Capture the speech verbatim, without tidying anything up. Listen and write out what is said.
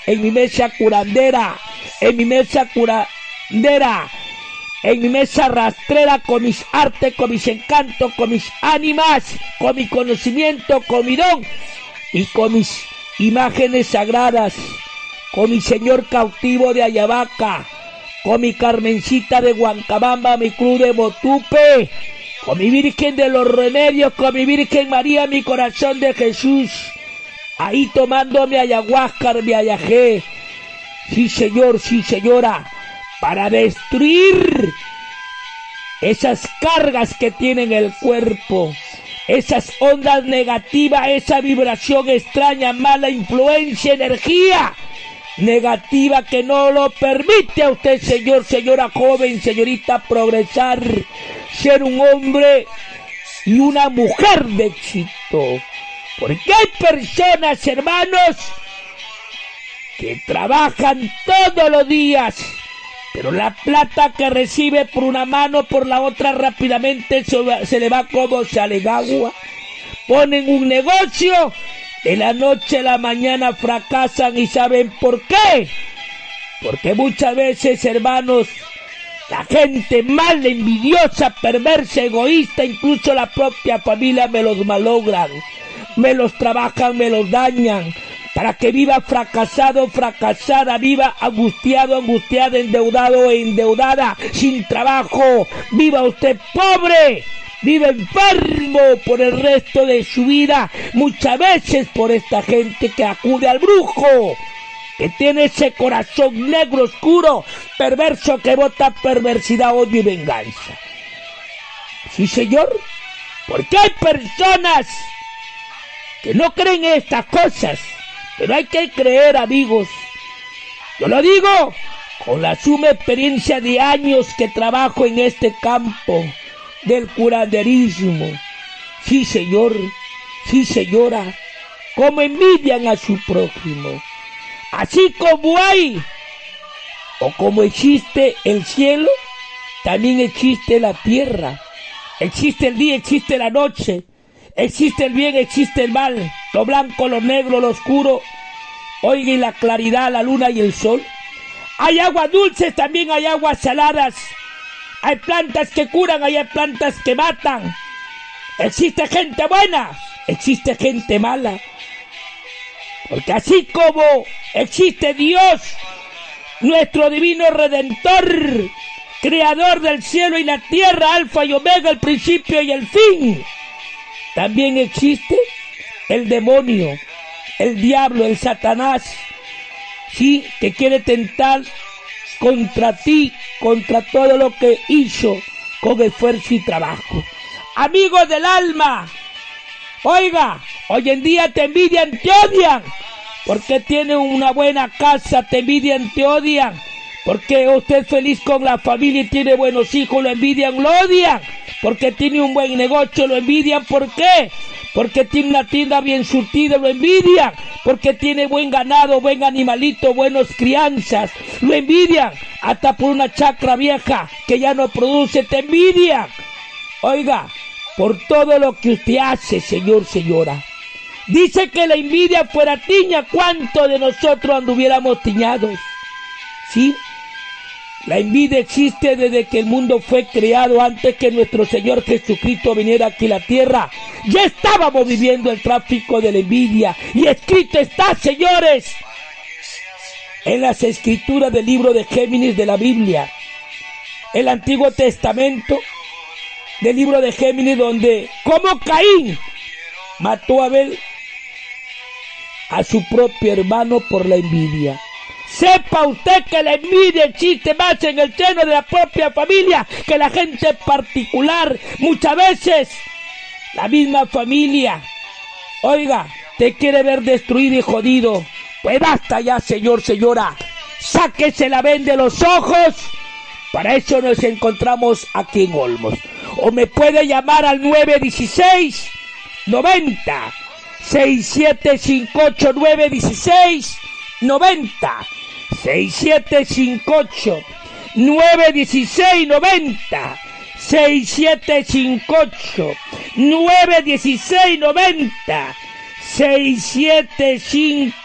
en mi mesa curandera, en mi mesa curandera, en mi mesa rastrera, con mis artes, con mis encantos, con mis ánimas, con mi conocimiento, con mi don y con mis imágenes sagradas, con mi señor cautivo de Ayabaca, con mi Carmencita de Huancabamba, mi cruz de Motupe, con mi Virgen de los Remedios, con mi Virgen María, mi corazón de Jesús, ahí tomando mi ayahuasca, mi ayajé, sí señor, sí señora, para destruir esas cargas que tiene en el cuerpo, esas ondas negativas, esa vibración extraña, mala influencia, energía negativa que no lo permite a usted, señor, señora joven, señorita, progresar, ser un hombre y una mujer de éxito. Porque hay personas, hermanos, que trabajan todos los días, pero la plata que recibe por una mano, por la otra rápidamente se, se le va como salegagua. Ponen un negocio, de la noche a la mañana fracasan, y ¿saben por qué? Porque muchas veces, hermanos, la gente mala, envidiosa, perversa, egoísta, incluso la propia familia me los malogran, me los trabajan, me los dañan, para que viva fracasado, fracasada, viva angustiado, angustiada, endeudado, endeudada, sin trabajo, viva usted pobre, vive enfermo por el resto de su vida, muchas veces por esta gente que acude al brujo, que tiene ese corazón negro, oscuro, perverso, que bota perversidad, odio y venganza. Sí, señor, porque hay personas que no creen en estas cosas, pero hay que creer, amigos. Yo lo digo con la suma experiencia de años que trabajo en este campo del curanderismo. Sí, señor, sí, señora, como envidian a su prójimo. Así como hay, o como existe el cielo, también existe la tierra. Existe el día, existe la noche. Existe el bien, existe el mal. Lo blanco, lo negro, lo oscuro. Oiga, y la claridad, la luna y el sol. Hay aguas dulces, también hay aguas saladas. Hay plantas que curan, hay plantas que matan. Existe gente buena, existe gente mala. Porque así como existe Dios, nuestro divino Redentor, creador del cielo y la tierra, alfa y omega, el principio y el fin, también existe el demonio, el diablo, el Satanás, sí, que quiere tentar contra ti, contra todo lo que hizo con esfuerzo y trabajo. Amigos del alma, oiga, hoy en día te envidian, te odian, porque tiene una buena casa, te envidian, te odian, porque usted es feliz con la familia y tiene buenos hijos, lo envidian, lo odian, porque tiene un buen negocio, lo envidian, ¿por qué? Porque tiene una tienda bien surtida, lo envidian, porque tiene buen ganado, buen animalito, buenos crianzas, lo envidian, hasta por una chacra vieja que ya no produce, te envidian. Oiga, por todo lo que usted hace, señor, señora. Dice que la envidia fuera tiña, ¿cuánto de nosotros anduviéramos tiñados? ¿Sí? La envidia existe desde que el mundo fue creado, antes que nuestro Señor Jesucristo viniera aquí a la tierra. Ya estábamos viviendo el tráfico de la envidia. Y escrito está, señores, en las escrituras del libro de Géminis de la Biblia, el Antiguo Testamento, del libro de Géminis, donde como Caín mató a Abel, a su propio hermano, por la envidia. Sepa usted que la envidia existe más en el seno de la propia familia que la gente particular. Muchas veces la misma familia, oiga, te quiere ver destruido y jodido. Pues basta ya, señor, señora. Sáquese la venda de los ojos. Para eso nos encontramos aquí en Olmos. O me puede llamar al nueve dieciséis noventa sesenta y siete cincuenta y ocho, nueve dieciséis noventa sesenta y siete cincuenta y ocho, nueve dieciséis noventa sesenta y siete cincuenta y ocho, nueve dieciséis noventa sesenta y siete cincuenta y ocho.